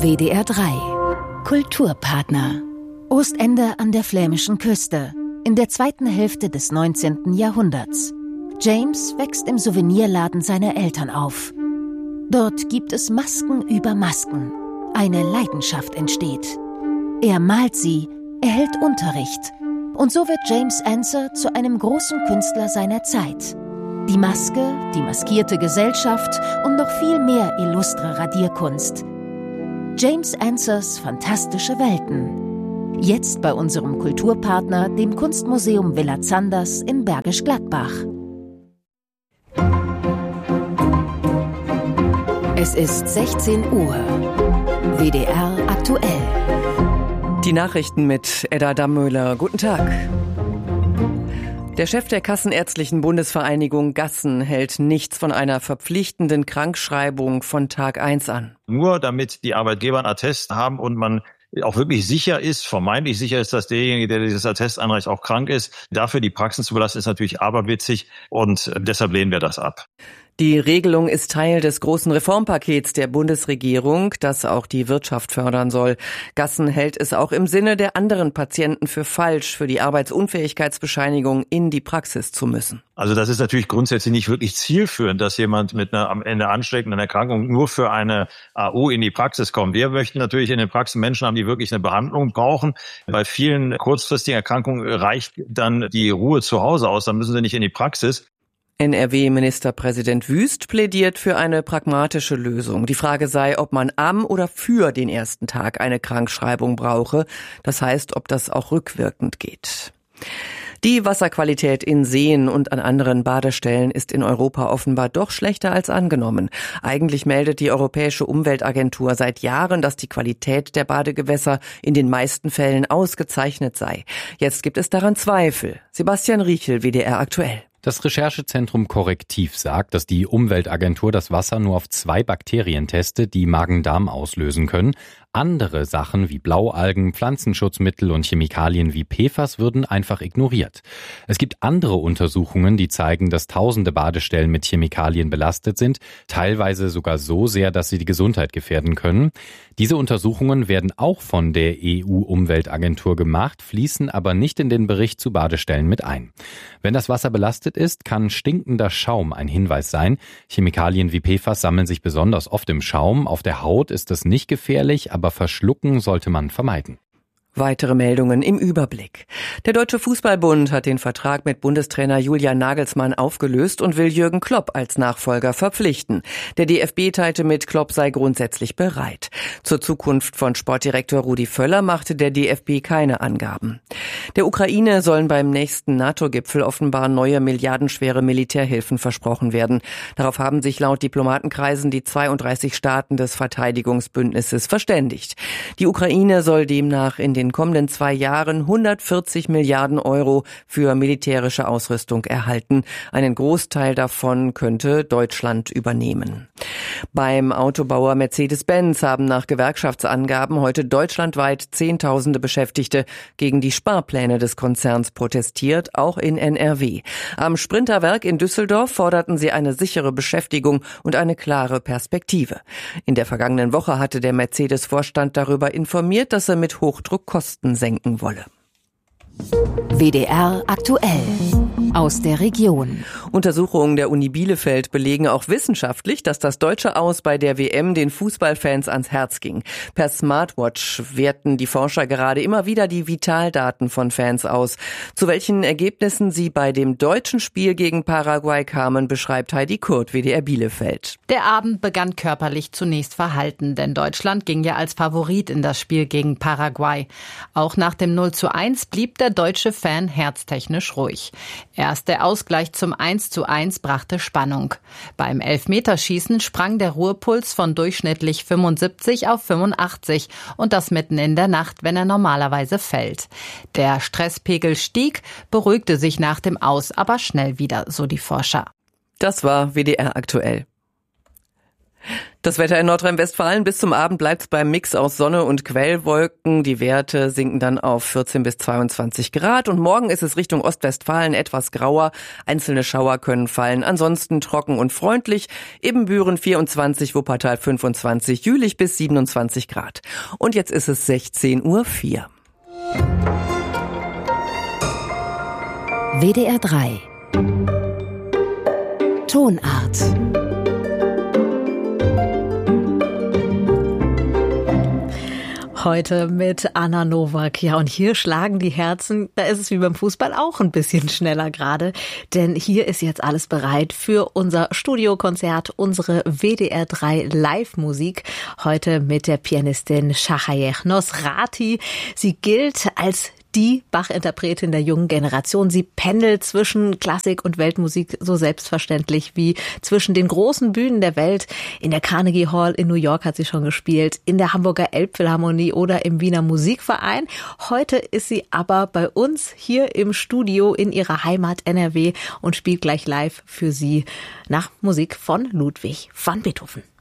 WDR 3 Kulturpartner. Ostende an der flämischen Küste. In der zweiten Hälfte des 19. Jahrhunderts. James wächst im Souvenirladen seiner Eltern auf. Dort gibt es Masken über Masken. Eine Leidenschaft entsteht. Er malt sie, erhält Unterricht. Und so wird James Ensor zu einem großen Künstler seiner Zeit. Die Maske, die maskierte Gesellschaft und noch viel mehr illustre Radierkunst. James Ensors fantastische Welten. Jetzt bei unserem Kulturpartner, dem Kunstmuseum Villa Zanders in Bergisch Gladbach. Es ist 16 Uhr. WDR aktuell. Die Nachrichten mit Edda Dammöhler. Guten Tag. Der Chef der Kassenärztlichen Bundesvereinigung Gassen hält nichts von einer verpflichtenden Krankschreibung von Tag 1 an. Nur damit die Arbeitgeber einen Attest haben und man auch wirklich sicher ist, vermeintlich sicher ist, dass derjenige, der dieses Attest einreicht, auch krank ist. Dafür die Praxen zu belassen, ist natürlich aberwitzig und deshalb lehnen wir das ab. Die Regelung ist Teil des großen Reformpakets der Bundesregierung, das auch die Wirtschaft fördern soll. Gassen hält es auch im Sinne der anderen Patienten für falsch, für die Arbeitsunfähigkeitsbescheinigung in die Praxis zu müssen. Also das ist natürlich grundsätzlich nicht wirklich zielführend, dass jemand mit einer am Ende ansteckenden Erkrankung nur für eine AU in die Praxis kommt. Wir möchten natürlich in den Praxen Menschen haben, die wirklich eine Behandlung brauchen. Bei vielen kurzfristigen Erkrankungen reicht dann die Ruhe zu Hause aus, dann müssen sie nicht in die Praxis. NRW-Ministerpräsident Wüst plädiert für eine pragmatische Lösung. Die Frage sei, ob man am oder für den ersten Tag eine Krankschreibung brauche. Das heißt, ob das auch rückwirkend geht. Die Wasserqualität in Seen und an anderen Badestellen ist in Europa offenbar doch schlechter als angenommen. Eigentlich meldet die Europäische Umweltagentur seit Jahren, dass die Qualität der Badegewässer in den meisten Fällen ausgezeichnet sei. Jetzt gibt es daran Zweifel. Sebastian Riechel, WDR aktuell. Das Recherchezentrum Korrektiv sagt, dass die Umweltagentur das Wasser nur auf 2 Bakterien testet, die Magen-Darm auslösen können. Andere Sachen wie Blaualgen, Pflanzenschutzmittel und Chemikalien wie PFAS würden einfach ignoriert. Es gibt andere Untersuchungen, die zeigen, dass tausende Badestellen mit Chemikalien belastet sind, teilweise sogar so sehr, dass sie die Gesundheit gefährden können. Diese Untersuchungen werden auch von der EU-Umweltagentur gemacht, fließen aber nicht in den Bericht zu Badestellen mit ein. Wenn das Wasser belastet ist, kann stinkender Schaum ein Hinweis sein. Chemikalien wie PFAS sammeln sich besonders oft im Schaum. Auf der Haut ist das nicht gefährlich, aber verschlucken sollte man vermeiden. Weitere Meldungen im Überblick. Der Deutsche Fußballbund hat den Vertrag mit Bundestrainer Julian Nagelsmann aufgelöst und will Jürgen Klopp als Nachfolger verpflichten. Der DFB teilte mit, Klopp sei grundsätzlich bereit. Zur Zukunft von Sportdirektor Rudi Völler machte der DFB keine Angaben. Der Ukraine sollen beim nächsten NATO-Gipfel offenbar neue milliardenschwere Militärhilfen versprochen werden. Darauf haben sich laut Diplomatenkreisen die 32 Staaten des Verteidigungsbündnisses verständigt. Die Ukraine soll demnach in den kommenden 2 Jahren 140 Milliarden Euro für militärische Ausrüstung erhalten. Einen Großteil davon könnte Deutschland übernehmen. Beim Autobauer Mercedes-Benz haben nach Gewerkschaftsangaben heute deutschlandweit Zehntausende Beschäftigte gegen die Sparpläne des Konzerns protestiert, auch in NRW. Am Sprinterwerk in Düsseldorf forderten sie eine sichere Beschäftigung und eine klare Perspektive. In der vergangenen Woche hatte der Mercedes-Vorstand darüber informiert, dass er mit Hochdruck Kosten senken wolle. WDR aktuell. Aus der Region. Untersuchungen der Uni Bielefeld belegen auch wissenschaftlich, dass das deutsche Aus bei der WM den Fußballfans ans Herz ging. Per Smartwatch werten die Forscher gerade immer wieder die Vitaldaten von Fans aus. Zu welchen Ergebnissen sie bei dem deutschen Spiel gegen Paraguay kamen, beschreibt Heidi Kurt, WDR Bielefeld. Der Abend begann körperlich zunächst verhalten, denn Deutschland ging ja als Favorit in das Spiel gegen Paraguay. Auch nach dem 0:1 blieb der deutsche Fan herztechnisch ruhig. Erst der Ausgleich zum 1:1 brachte Spannung. Beim Elfmeterschießen sprang der Ruhepuls von durchschnittlich 75 auf 85 und das mitten in der Nacht, wenn er normalerweise fällt. Der Stresspegel stieg, beruhigte sich nach dem Aus aber schnell wieder, so die Forscher. Das war WDR aktuell. Das Wetter in Nordrhein-Westfalen: bis zum Abend bleibt es beim Mix aus Sonne und Quellwolken. Die Werte sinken dann auf 14 bis 22 Grad. Und morgen ist es Richtung Ostwestfalen etwas grauer. Einzelne Schauer können fallen. Ansonsten trocken und freundlich. Ebenbüren 24, Wuppertal 25, Jülich bis 27 Grad. Und jetzt ist es 16:04 Uhr. WDR 3 Tonart. Heute mit Anna Nowak. Ja, und hier schlagen die Herzen, da ist es wie beim Fußball auch ein bisschen schneller gerade. Denn hier ist jetzt alles bereit für unser Studiokonzert, unsere WDR 3 Live-Musik. Heute mit der Pianistin Shahayeh Nosrati. Sie gilt als die Bach-Interpretin der jungen Generation. Sie pendelt zwischen Klassik und Weltmusik so selbstverständlich wie zwischen den großen Bühnen der Welt. In der Carnegie Hall in New York hat sie schon gespielt, in der Hamburger Elbphilharmonie oder im Wiener Musikverein. Heute ist sie aber bei uns hier im Studio in ihrer Heimat NRW und spielt gleich live für Sie nach Musik von Ludwig van Beethoven.